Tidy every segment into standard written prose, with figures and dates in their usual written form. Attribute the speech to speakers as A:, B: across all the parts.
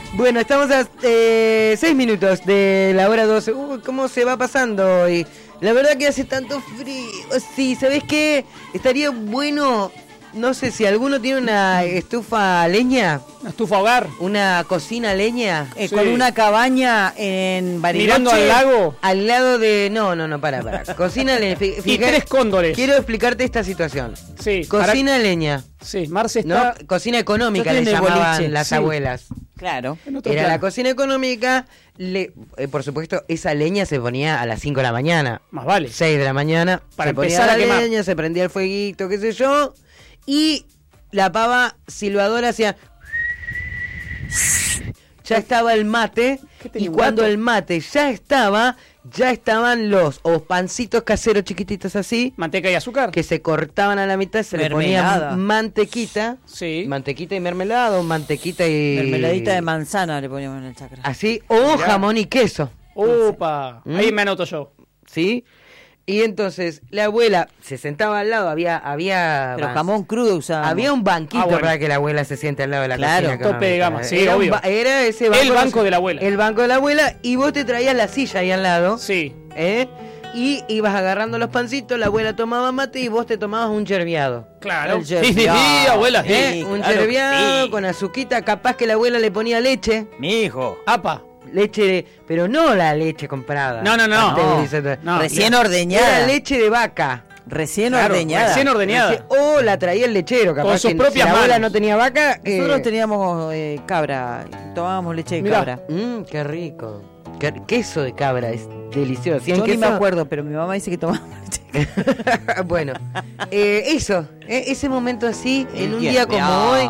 A: Bueno, estamos a 6 minutos de la hora 12. ¿Cómo se va pasando hoy? La verdad que hace tanto frío. Sí, ¿sabés qué? Estaría bueno... No sé si alguno tiene una estufa a leña.
B: ¿Una estufa hogar?
A: Una cocina a leña.
C: Sí. Con una cabaña en Bariloche.
B: ¿Mirando al lago?
A: Al lado de... No, para. Cocina a leña.
B: Y 3 cóndores.
A: Quiero explicarte esta situación.
B: Sí.
A: Cocina a leña.
B: Sí, Marce está...
A: ¿No? Cocina económica le llamaban las abuelas.
C: Claro.
A: Era la cocina económica. Por supuesto, esa leña se ponía a las 5 de la mañana.
B: Más vale.
A: 6 de la mañana.
B: Para
A: se ponía
B: empezar a
A: la
B: quemar.
A: leña, se prendía el fueguito, qué sé yo. Y la pava silbadora hacía... Ya estaba el mate. Y cuando el mate ya estaban los pancitos caseros chiquititos así.
B: ¿Manteca y azúcar?
A: Que se cortaban a la mitad, se
C: Mermelada.
A: le ponía mantequita.
B: Sí.
A: Mantequita y mermelada o mantequita y...
C: Mermeladita de manzana le poníamos en el chakra.
A: Así, o jamón y queso.
B: ¡Opa! Ahí me anoto yo.
A: ¿Sí? Y entonces la abuela se sentaba al lado, había
C: Pero jamón crudo usaba.
A: había un banquito para que la abuela se siente al lado de la cocina.
B: Tope de gama, sí,
A: era
B: obvio.
A: Era ese banco.
B: El banco de la abuela.
A: El banco de la abuela, y vos te traías la silla ahí al lado.
B: Sí.
A: Y ibas agarrando los pancitos, la abuela tomaba mate y vos te tomabas un yerbiado.
B: Claro.
C: Sí,
B: abuela.
A: Un yerbiado con azuquita, capaz que la abuela le ponía leche.
C: Mi hijo.
B: Apa.
A: Leche pero no la leche comprada.
B: No.
C: Recién ordeñada.
A: Era leche de vaca.
C: Recién ordeñada.
B: Recién ordeñada.
A: O la traía el lechero, capaz
B: con sus
A: que
B: propias
A: si la abuela
B: manos.
A: no tenía vaca.
C: Nosotros teníamos cabra, tomábamos leche de cabra.
A: Qué rico. Queso de cabra, es delicioso.
C: Yo ni me acuerdo, pero mi mamá dice que tomábamos leche de cabra.
A: Bueno, ese momento así, en un día como hoy.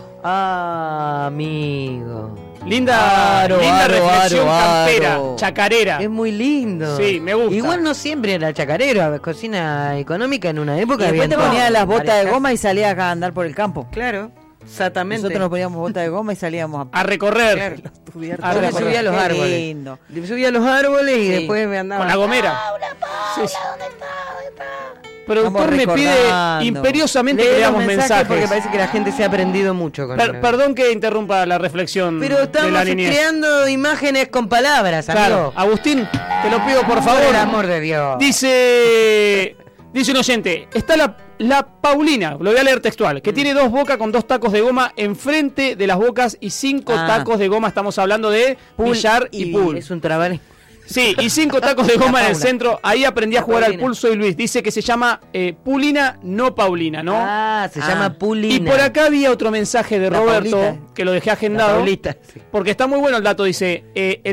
A: Amigo.
B: Linda reflexión campera, chacarera.
A: Es muy lindo.
B: Sí, me gusta.
A: Igual no siempre era chacarero, cocina económica en una época.
C: Y después te
A: había
C: ponías las botas de
A: parejas.
C: goma y salías a andar por el campo.
A: Claro, exactamente.
C: Nosotros nos poníamos botas de goma y salíamos
B: A recorrer.
A: Yo me subía a los árboles.
C: Lindo.
A: Me subía a los árboles y después me andaba
B: Con la gomera.
A: ¿dónde está?
B: Productor me pide imperiosamente que leamos mensajes.
A: Porque parece que la gente se ha aprendido mucho con
B: Perdón que interrumpa la reflexión
A: Pero
B: de la
A: estamos
B: niñez.
A: creando imágenes con palabras, amigo.
B: Claro. Agustín, te lo pido por favor.
A: Por el amor de Dios.
B: Dice un oyente, está la Paulina, lo voy a leer textual, que tiene 2 bocas con 2 tacos de goma enfrente de las bocas y 5 tacos de goma. Estamos hablando de billar y pool.
A: Es un trabajo.
B: Sí, y 5 tacos de goma en el
A: Paula.
B: centro. Ahí aprendí a jugar al
A: Paulina.
B: pool, soy Luis. Dice que se llama Pulina, no Paulina, ¿no?
A: Se llama Pulina.
B: Y por acá había otro mensaje de
C: La
B: Roberto,
C: Paulita.
B: que lo dejé agendado.
A: Paulita, sí.
B: Porque está muy bueno el dato, dice,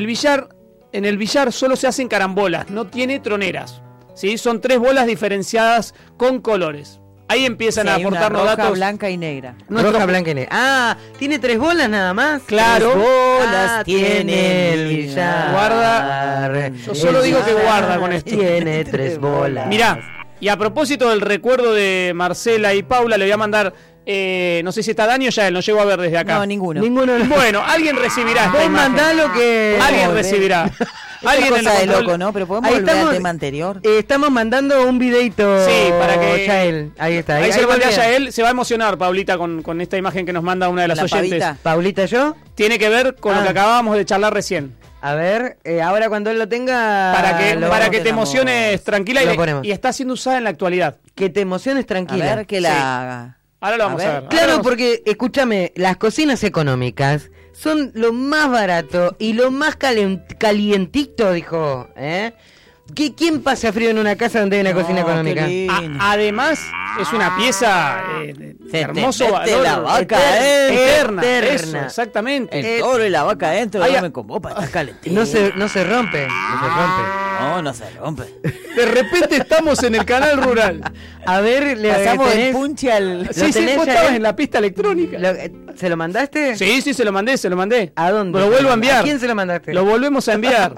B: en el billar solo se hacen carambolas, no tiene troneras. ¿Sí? Son 3 bolas diferenciadas con colores. Ahí empiezan a
C: hay una
B: aportarnos
C: roja,
B: datos.
C: blanca y negra.
A: Roja, blanca y negra. ¿Tiene 3 bolas nada más?
B: Claro.
A: 3 bolas
C: tiene
A: el billar.
B: Guarda. Yo solo digo que guarda con esto.
A: Tiene 3 bolas.
B: Mirá, y a propósito del recuerdo de Marcela y Paula, le voy a mandar, no sé si está Dani o ya él, no llego a ver desde acá.
C: No, ninguno.
B: Bueno, alguien recibirá esta
A: Vos
B: imagen.
A: mandalo que...
B: Alguien recibirá.
C: Alguien
B: en
C: cosa
B: el
C: de
B: control-
C: loco, ¿no? Pero podemos
A: Ahí
C: volver
A: estamos,
C: al tema anterior.
A: Estamos mandando un videito.
B: Sí, para que...
A: Yael. Ahí está.
B: Ahí se lo mandé a
A: voltea.
B: Yael. Se va a emocionar, Paulita, con esta imagen que nos manda una de las
C: La
B: oyentes.
C: pavita.
A: Paulita, ¿yo?
B: Tiene que ver con lo que acabábamos de charlar recién.
A: A ver, ahora cuando él lo tenga...
B: Para que
A: lo
B: te
A: ponemos.
B: emociones tranquila
A: Lo ponemos.
B: y está siendo usada en la actualidad.
A: Que te emociones
C: A
A: tranquila.
C: ver que la haga.
B: Ahora lo vamos a ver.
A: Claro, porque, escúchame, las cocinas económicas son lo más barato y lo más calientito, dijo, ¿eh? ¿Quién pasa frío en una casa donde hay una cocina económica?
B: Además, es una pieza
C: Se
B: hermoso
C: te mete
B: valor.
C: la vaca
B: eterna.
A: eterna.
B: Eso, exactamente.
C: El toro y la vaca adentro
B: Ay,
C: duermen con vos para estar calentito.
A: No se rompe, no se rompe.
C: No se rompe.
B: De repente estamos en el canal rural.
A: A ver, le
C: Pasamos
A: tenés-
C: el punche al...
B: Sí,
A: tenés
B: vos
A: ya,
B: estabas en la pista electrónica.
A: ¿Se lo mandaste?
B: Sí, se lo mandé.
A: ¿A dónde?
B: Lo vuelvo a enviar.
A: ¿A quién se lo mandaste?
B: Lo volvemos a enviar.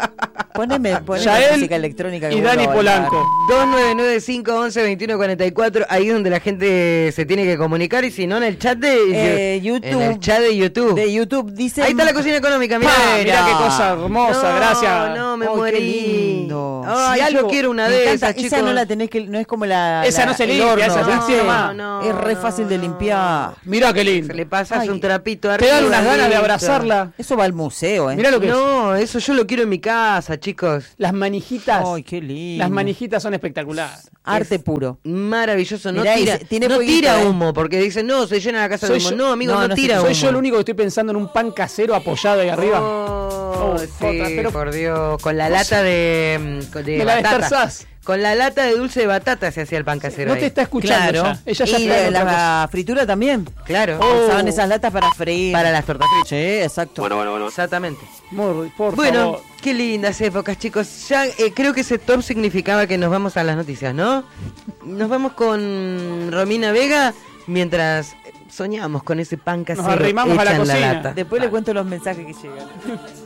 C: Poneme
B: Yael
C: música electrónica que
B: y
C: vuelvo
B: Dani
C: a bailar.
B: Polanco.
A: 2995112144, ahí es donde la gente se tiene que comunicar, y si no en el chat de
C: YouTube.
A: En el chat de YouTube.
C: De YouTube dice.
A: Ahí está la cocina económica, mirá.
B: Mirá qué cosa hermosa,
A: No,
B: gracias.
A: No, me
C: Ay,
A: morí.
C: qué lindo.
A: Ay,
B: Si
A: yo
B: algo-
A: quiero una
C: Me
A: de
C: encanta.
A: esas, chicos.
C: Esa no la tenés que. No es como la.
B: Esa no se
C: el
B: limpia,
C: horno,
B: esa se
C: ¿viste?
B: encima más.
C: Es re fácil de limpiar.
B: Mirá qué lindo.
A: Se le pasas
C: Ay,
A: un trapito
B: Te
A: arriba.
B: dan unas ganas de
A: listo.
B: abrazarla.
C: Eso va al museo, ¿eh?
B: Mirá lo que es.
A: No, eso yo lo quiero en mi casa, chicos.
B: Las manijitas.
C: Ay, qué lindo.
B: Las manijitas son espectaculares.
C: Arte puro.
A: Maravilloso, no
C: Mirá,
A: tira,
C: tiene
A: no
C: fueguito,
A: tira
C: ¿eh?
A: humo, porque dicen, no, se llena la casa de
B: Soy
A: humo.
B: yo-
A: No, amigo,
C: no,
A: no,
C: no
A: tira
C: se-
A: humo.
B: Soy yo el único que estoy pensando en un pan casero apoyado ahí arriba.
A: Oh, sí,
B: otra, pero-
A: por Dios, con la lata de
B: Me la
A: batata.
B: dispersás.
A: Con la lata de dulce de batata se hacía el pan casero
B: No
A: ahí.
B: te está escuchando
C: Claro.
B: ya. Ella ya
C: y
B: está en otra cosa.
C: la fritura también.
A: Claro,
C: Usaban esas latas para freír.
A: para las tortas fritas.
C: Sí, exacto.
A: Exactamente.
B: Por
A: Bueno,
B: favor.
A: qué lindas épocas, chicos. Ya creo que ese top significaba que nos vamos a las noticias, ¿no? Nos vamos con Romina Vega mientras soñamos con ese pan casero
B: arrimamos a la
A: hecha en
B: cocina.
A: lata.
C: Después le cuento los mensajes que llegan.